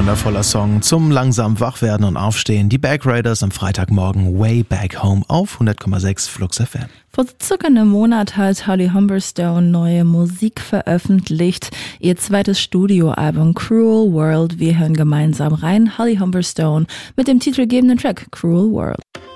wundervoller Song zum langsam Wachwerden und Aufstehen. Die Back Raiders am Freitagmorgen Way Back Home auf 100,6 Flux FM. Vor circa einem Monat hat Holly Humberstone neue Musik veröffentlicht. Ihr zweites Studioalbum Cruel World. Wir hören gemeinsam rein. Holly Humberstone mit dem titelgebenden Track Cruel World.